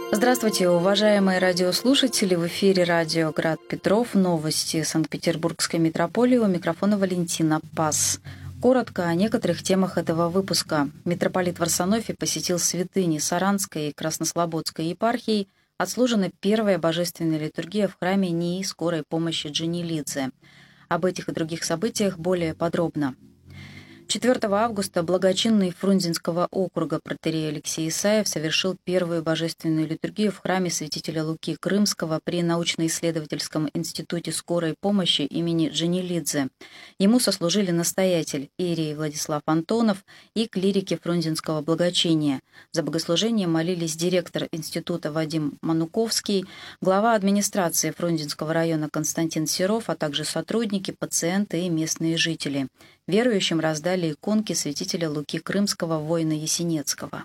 Здравствуйте, уважаемые радиослушатели! В эфире радио «Град Петров». Новости Санкт-Петербургской митрополии. У микрофона Валентина Пас. Коротко о некоторых темах этого выпуска. Митрополит Варсонофий посетил святыни Саранской и Краснослободской епархии. Отслужена первая божественная литургия в храме НИИ скорой помощи Джанилидзе. Об этих и других событиях более подробно. 4 августа благочинный Фрунзенского округа протоиерей Алексей Исаев совершил первую божественную литургию в храме святителя Луки Крымского при научно-исследовательском институте скорой помощи имени Джанилидзе. Ему сослужили настоятель иерей Владислав Антонов и клирики Фрунзенского благочиния. За богослужение молились директор института Вадим Мануковский, глава администрации Фрунзенского района Константин Серов, а также сотрудники, пациенты и местные жители. Верующим раздали иконки святителя Луки Крымского, воина Есенецкого.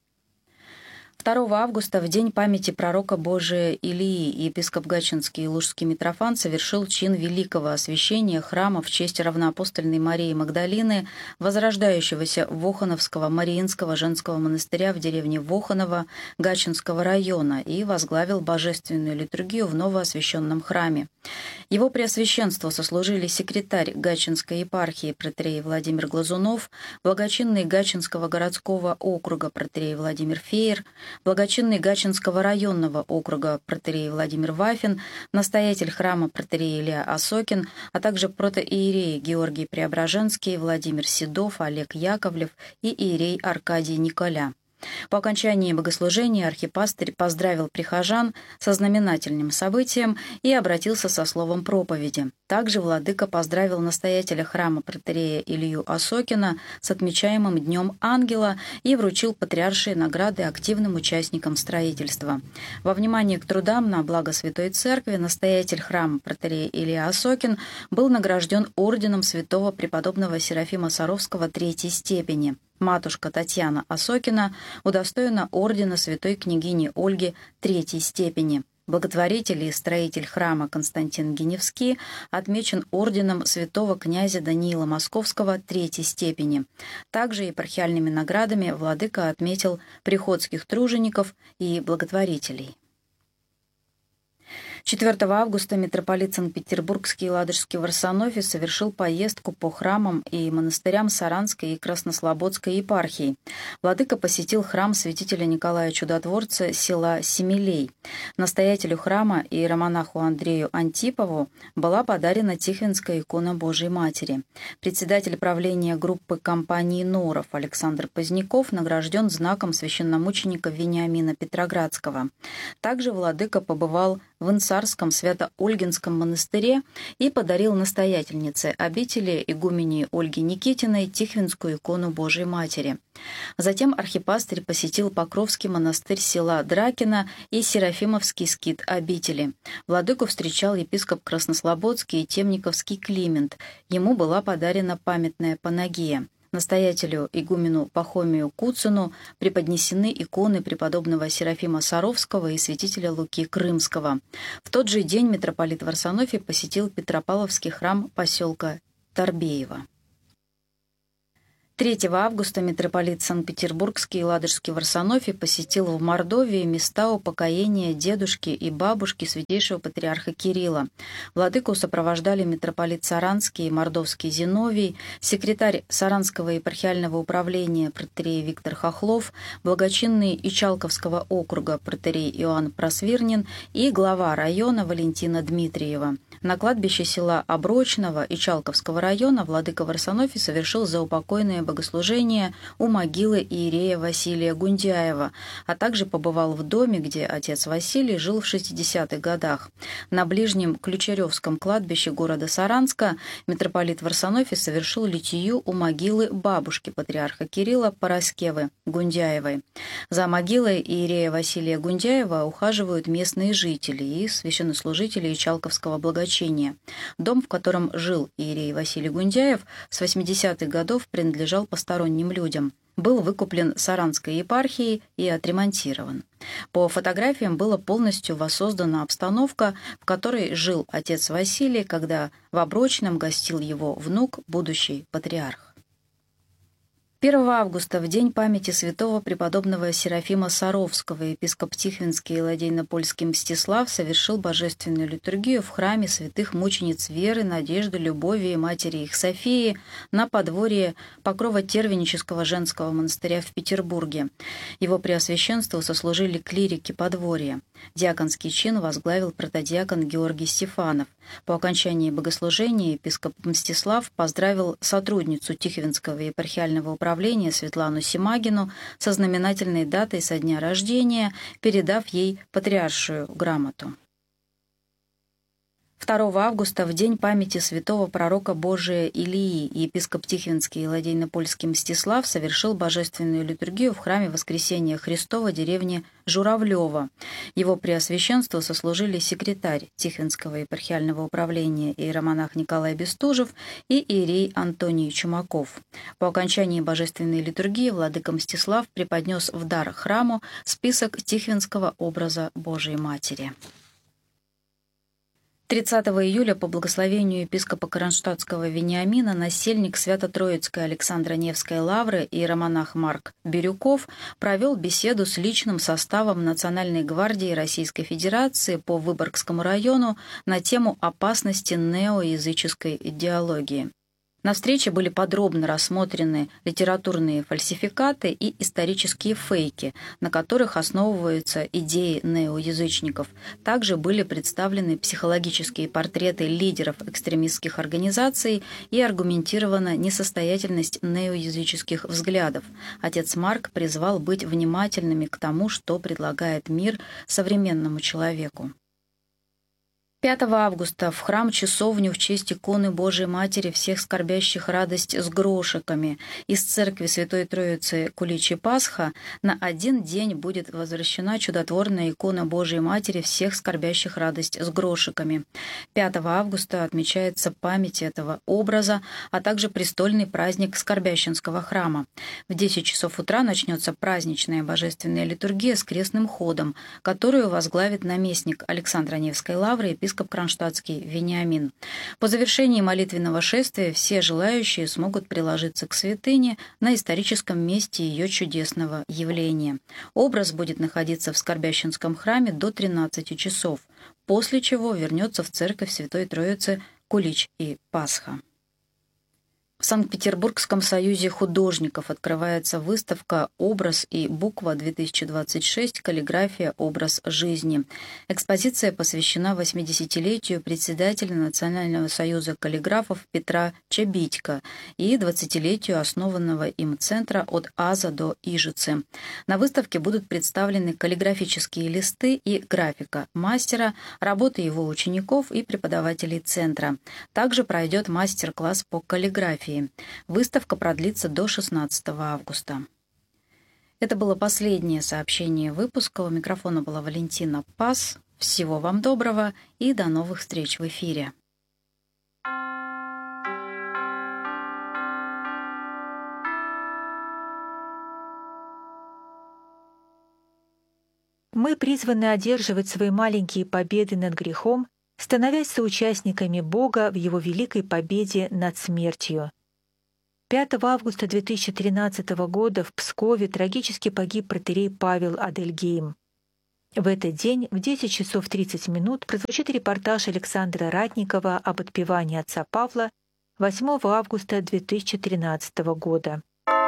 2 августа, в день памяти пророка Божия Илии, епископ Гатчинский и Лужский митрофан совершил чин великого освящения храма в честь равноапостольной Марии Магдалины, возрождающегося Вохановского Мариинского женского монастыря в деревне Воханово Гатчинского района, и возглавил божественную литургию в новоосвященном храме. Его преосвященство сослужили секретарь Гатчинской епархии протоиерей Владимир Глазунов, благочинный Гатчинского городского округа протоиерей Владимир Феер, благочинный Гатчинского районного округа протоиерей Владимир Вафин, настоятель храма протоиерей Илья Осокин, а также протоиереи Георгий Преображенский, Владимир Седов, Олег Яковлев и иерей Аркадий Николя. По окончании богослужения архипастырь поздравил прихожан со знаменательным событием и обратился со словом проповеди. Также владыка поздравил настоятеля храма протоиерея Илью Осокина с отмечаемым Днем Ангела и вручил патриаршие награды активным участникам строительства. Во внимание к трудам на благо Святой Церкви настоятель храма протоиерей Илья Осокин был награжден орденом святого преподобного Серафима Саровского третьей степени. Матушка Татьяна Осокина удостоена ордена святой княгини Ольги третьей степени. Благотворитель и строитель храма Константин Геневский отмечен орденом святого князя Даниила Московского третьей степени. Также епархиальными наградами владыка отметил приходских тружеников и благотворителей. 4 августа митрополит Санкт-Петербургский и Ладожский Варсонофий совершил поездку по храмам и монастырям Саранской и Краснослободской епархий. Владыка посетил храм святителя Николая Чудотворца села Семилей. Настоятелю храма иеромонаху Андрею Антипову была подарена Тихвинская икона Божией Матери. Председатель правления группы компании Норов Александр Поздняков награжден знаком священномученика Вениамина Петроградского. Также владыка побывал в Инсарском Свято-Ольгинском монастыре и подарил настоятельнице обители игумене Ольге Никитиной Тихвинскую икону Божией Матери. Затем архипастырь посетил Покровский монастырь села Дракино и Серафимовский скит обители. Владыку встречал епископ Краснослободский и Темниковский Климент. Ему была подарена памятная панагия. Настоятелю игумену Пахомию Куцину преподнесены иконы преподобного Серафима Саровского и святителя Луки Крымского. В тот же день митрополит Варсонофий посетил Петропавловский храм поселка Торбеево. 3 августа митрополит Санкт-Петербургский и Ладожский Варсонофий посетил в Мордовии места упокоения дедушки и бабушки святейшего патриарха Кирилла. Владыку сопровождали митрополит Саранский и Мордовский Зиновий, секретарь Саранского епархиального управления протоиерей Виктор Хохлов, благочинный Ичалковского округа протоиерей Иоанн Просвирнин и глава района Валентина Дмитриева. На кладбище села Оброчного Ичалковского района владыка Варсонофий совершил заупокойное богослужение у могилы иерея Василия Гундяева, а также побывал в доме, где отец Василий жил в 60-х годах. На ближнем Ключаревском кладбище города Саранска митрополит Варсонофий совершил литию у могилы бабушки патриарха Кирилла Параскевы Гундяевой. За могилой иерея Василия Гундяева ухаживают местные жители и священнослужители Ичалковского благочиния. Дом, в котором жил иерей Василий Гундяев, с 80-х годов принадлежал посторонним людям. Был выкуплен Саранской епархией и отремонтирован. По фотографиям было полностью воссоздана обстановка, в которой жил отец Василий, когда в Оброчном гостил его внук, будущий патриарх. 1 августа, в день памяти святого преподобного Серафима Саровского, епископ Тихвинский и Ладейно-Польский Мстислав совершил божественную литургию в храме святых мучениц Веры, Надежды, Любови и матери их Софии на подворье Покрово-Тервенического женского монастыря в Петербурге. Его преосвященству сослужили клирики подворья. Диаконский чин возглавил протодиакон Георгий Стефанов. По окончании богослужения епископ Мстислав поздравил сотрудницу Тихвинского епархиального управления Светлану Симагину со знаменательной датой со дня рождения, передав ей патриаршую грамоту. 2 августа, в день памяти святого пророка Божия Илии, епископ Тихвинский и Ладейно-Польский Мстислав совершил божественную литургию в храме Воскресения Христова деревни Журавлева. Его преосвященству сослужили секретарь Тихвинского епархиального управления иеромонах Николай Бестужев и иерей Антоний Чумаков. По окончании божественной литургии владыка Мстислав преподнес в дар храму список Тихвинского образа Божией Матери. 30 июля по благословению епископа Кронштадтского Вениамина насельник Свято-Троицкой Александро-Невской лавры иеромонах Марк Бирюков провел беседу с личным составом Национальной гвардии Российской Федерации по Выборгскому району на тему опасности неоязыческой идеологии. На встрече были подробно рассмотрены литературные фальсификаты и исторические фейки, на которых основываются идеи неоязычников. Также были представлены психологические портреты лидеров экстремистских организаций и аргументирована несостоятельность неоязыческих взглядов. Отец Марк призвал быть внимательными к тому, что предлагает мир современному человеку. 5 августа в храм-часовню в честь иконы Божией Матери всех скорбящих радость с грошиками из церкви Святой Троицы Куличи Пасха на один день будет возвращена чудотворная икона Божией Матери всех скорбящих радость с грошиками. 5 августа отмечается память этого образа, а также престольный праздник Скорбященского храма. В 10 часов утра начнется праздничная божественная литургия с крестным ходом, которую возглавит наместник Александро-Невской лавры епископ Кронштадтский Вениамин. По завершении молитвенного шествия все желающие смогут приложиться к святыне на историческом месте ее чудесного явления. Образ будет находиться в Скорбященском храме до 13 часов, после чего вернется в церковь Святой Троицы Кулич и Пасха. В Санкт-Петербургском союзе художников открывается выставка «Образ и буква-2026. Каллиграфия. Образ жизни». Экспозиция посвящена 80-летию председателя Национального союза каллиграфов Петра Чабитько и 20-летию основанного им центра «От Аза до Ижицы». На выставке будут представлены каллиграфические листы и графика мастера, работы его учеников и преподавателей центра. Также пройдет мастер-класс по каллиграфии. Выставка продлится до 16 августа. Это было последнее сообщение выпуска. У микрофона была Валентина Пас. Всего вам доброго и до новых встреч в эфире. Мы призваны одерживать свои маленькие победы над грехом, становясь соучастниками Бога в Его великой победе над смертью. 5 августа 2013 года в Пскове трагически погиб протоиерей Павел Адельгейм. В этот день в 10 часов 30 минут прозвучит репортаж Александра Ратникова об отпевании отца Павла 8 августа 2013 года.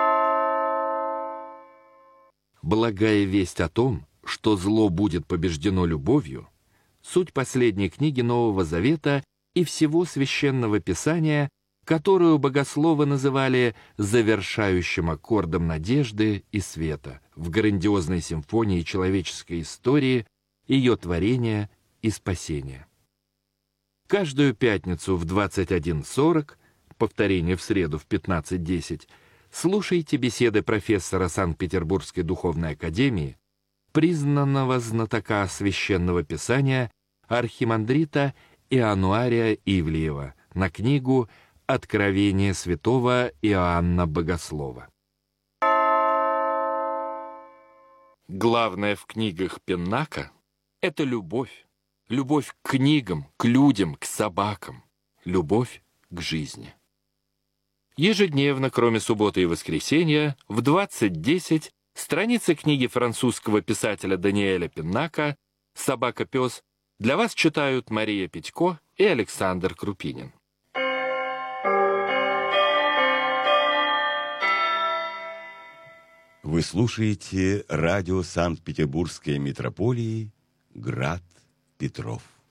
Благая весть о том, что зло будет побеждено любовью, суть последней книги Нового Завета и всего Священного Писания, которую богословы называли завершающим аккордом надежды и света в грандиозной симфонии человеческой истории, ее творения и спасения. Каждую пятницу в 21:40, повторение в среду в 15:10, слушайте беседы профессора Санкт-Петербургской духовной академии, признанного знатока Священного Писания архимандрита Иоаннуария Ивлеева на книгу «Откровение святого Иоанна Богослова». Главное в книгах Пеннака — это любовь. Любовь к книгам, к людям, к собакам. Любовь к жизни. Ежедневно, кроме субботы и воскресенья, в 20:10 страницы книги французского писателя Даниэля Пиннака «Собака-пес» для вас читают Мария Петько и Александр Крупинин. Вы слушаете радио Санкт-Петербургской митрополии «Град Петров».